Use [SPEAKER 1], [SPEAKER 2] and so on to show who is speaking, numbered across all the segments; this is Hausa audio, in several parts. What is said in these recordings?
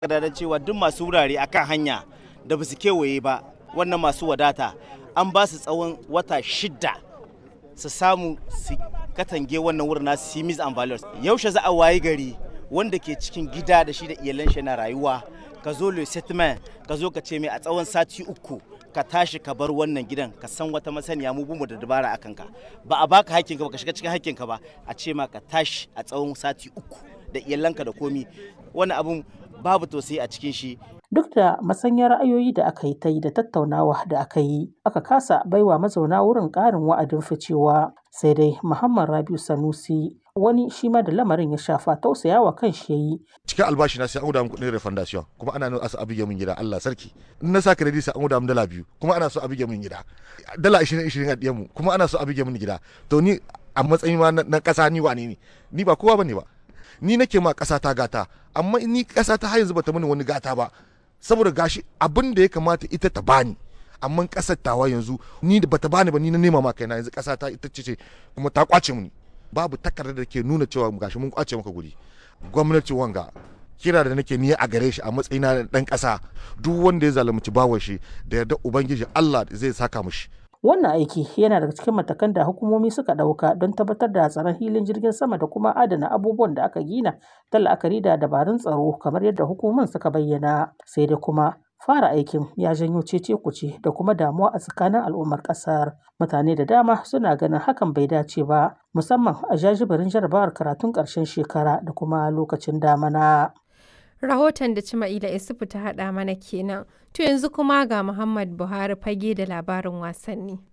[SPEAKER 1] da cewa duk masu wurare akan hanya da ba su kewaye ba wannan masu wadata an ba su tsawon wata 6 su samu su katange wannan wurin nasu simis and values. Yaushe za a wayi gari wanda ke cikin gida da shi da iyalan shi na rayuwa ka zo le settlement ka zo ka ce mai a tsawon sati 3 ka tashi ka bar wannan gidan ka san wata masaniya mu bumu da dabara akan ka ba a baka hakkinka ba ka shiga cikin hakkinka ba a ce ma ka tashi a tsawon sati 3 da iyalanka da komi wani abun babu tausayi a cikin shi.
[SPEAKER 2] Duk da masanyar ra'ayoyi da aka yi ta yi da tattaunawa da aka yi, aka kasa baiwa mazauna wurin ƙarin wa'adin ficewa. Sai dai Muhammad Rabiu Sanusi, wani shi ma da lamarin ya shafa, tausayawa kan shi ya yi.
[SPEAKER 3] Cikin albashi na sai an guda min kuɗin refundation kuma ana nuna a bige min gida Allah sarki. In na sa credit sai an guda min dala 2 kuma ana so a bige min gida. Dala 20 a ɗiyan mu kuma ana so a bige min gida. To ni a matsayin ma na ƙasa ni wane ne? Ni ba kowa bane ba. Ni nake ma ƙasa ta gata amma ni ƙasa ta har yanzu bata mini wani gata ba. Saboda gashi abin da ya kamata ita ta bani amma kasar tawa yanzu ni da bata bani ba ni na nema ma kaina yanzu kasa ta ita ce kuma ta kwace muni babu takardar da ke nuna cewa gashi mun kwace maka guri. Gwamnati wanga kira da nake niyya a gare shi a matsayina na dan kasa duk wanda ya zalunci bawon shi da yarda ubangiji Allah zai saka mishi.
[SPEAKER 2] Wannan aiki yana daga cikin matakan da hukumomi suka ɗauka don tabbatar da tsaron filin jirgin sama da kuma adana abubuwan da aka gina ta la'akari da dabarun tsaro kamar yadda hukumomin suka bayyana. Sai dai kuma fara aikin ya janyo cece-kuce da kuma damuwa a tsakanin al'ummar ƙasar. Mutane da dama suna ganin hakan bai dace ba, musamman a jajibirin jarabawar karatun ƙarshen shekara da kuma lokacin damana.
[SPEAKER 4] Rahoton da Cima'ila Isufu ta haɗa mana kenan. To yanzu kuma ga Muhammad Buhari fage da labarin wasanni.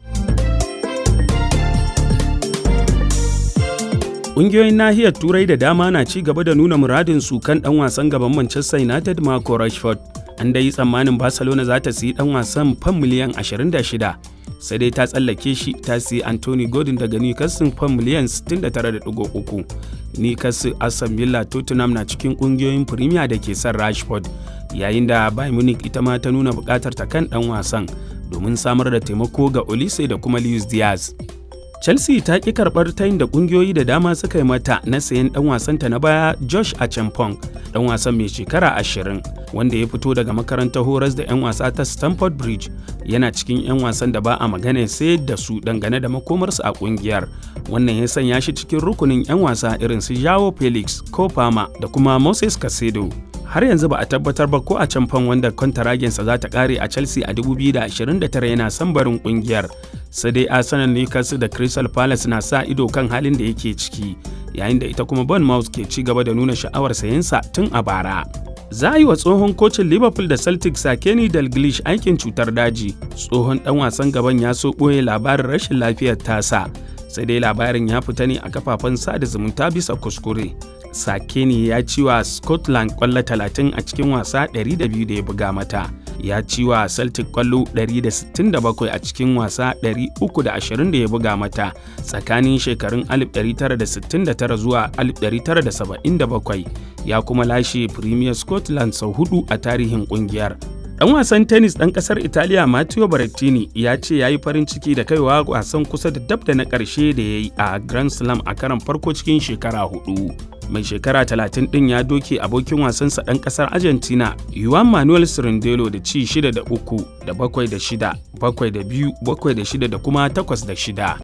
[SPEAKER 5] Ƙungiyoyin nahiyar Turai da dama na ci gaba da nuna muradin su kan ɗan wasan gaban Manchester United Marco Rashford. An dai tsammanin Barcelona za ta siyi ɗan wasan fam miliyan 26. Sai dai ta tsallake shi ta siyi Anthony Gordon daga Newcastle fam miliyan 69.3. Newcastle, Aston Villa, Tottenham na cikin kungiyoyin Premier da ke son Rashford, yayin da Bayern Munich ita ma ta nuna bukatar ta kan dan wasan domin samar da taimako ga Olise da kuma Luis Diaz. Chelsea ta ki karɓar tayin da kungiyoyi da dama suka yi mata na sayan dan wasanta na baya Josh Achampong, dan wasan mai shekara 20 wanda ya fito daga makarantar horas da 'yan wasa ta Stamford Bridge. Yana cikin 'yan wasan da ba a magana sai da su dangane da makomarsu a kungiyar. Wannan ya sanya shi cikin rukunin 'yan wasa irin su Joao Felix, Cole Palmer da kuma Moses Caicedo. Har yanzu ba a tabbatar ba ko a camfan wanda kwantaragensa za ta kare a Chelsea a 2029 yana son barin kungiyar. Sai dai Arsenal, Newcastle da Crystal Palace na sa ido kan halin da yake ciki, yayin da ita kuma Bournemouth ke ci gaba da nuna sha'awar sayensa tun a bara. Za a yi wa tsohon kocin Liverpool da Celtic Kenny Dalglish aikin cutar daji. Tsohon dan wasan gaban ya so ɓoye labarin rashin lafiyar tasa, sai dai labarin ya fita ne a kafafen sada zumunta bisa kuskure. Sakeni ya ci wa Scotland kwallo 30 a cikin wasa 200 da ya buga mata. Ya ci wa Celtic kwallo 167 a cikin wasa 320 da ya buga mata tsakanin shekarun 1969 zuwa 1977. Ya kuma lashe Premier Scotland sau 4 a tarihin kungiyar. Ɗan wasan tennis ɗan ƙasar Italiya Matteo Berrettini ya ce ya yi farin ciki da kaiwa wasan kusa da dab da na ƙarshe da ya yi a Grand Slam a karon farko cikin shekara 4. Mai shekara 30 ɗin ya doke abokin wasansa ɗan ƙasar Argentina Juan Manuel Cirindelo da ci 6 da 3 da 7 da 6, 7 da 2, 7 da 6 da kuma 8 da 6.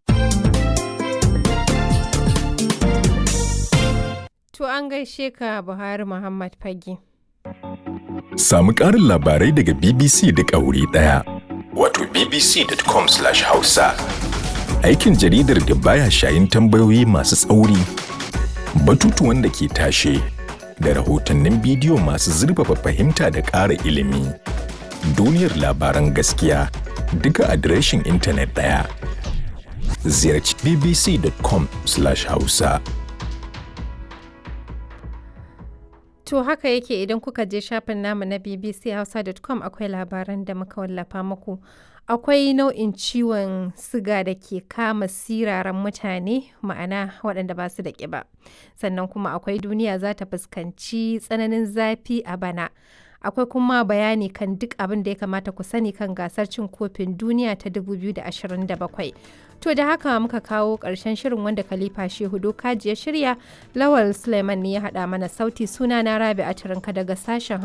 [SPEAKER 4] To an gaishe ka Buhari Muhammad Fage.
[SPEAKER 6] Samu ƙarin labarai daga BBC duk a wuri ɗaya. Wato bbc.com/hausa. Aikin jaridar da baya shayin tambayoyi masu tsauri, batutuwan da ke tashe, da rahotannin bidiyo masu zurfafa fahimta da ƙara ilimi. Duniyar labaran gaskiya duka adireshin intanet ɗaya. Ziyarci bbc.com/hausa.
[SPEAKER 4] To haka yake idan kuka je shafin namu na bbchausa.com akwai labaran da muka wallafa muku. Akwai nau'in ciwon siga da ke kama siraran mutane, ma'ana waɗanda ba su da ƙiba. Sannan kuma akwai duniya za ta fuskanci tsananin zafi a bana. Akwai kuma bayani kan duk abin da ya kamata ku sani kan gasar cin kofin duniya ta 2027. To da haka muka kawo ƙarshen shirin wanda Khalifa Shehu Dokaji ya shirya, Lawal Suleiman ne ya haɗa mana sauti, suna na Rabi'a Turinka daga sashen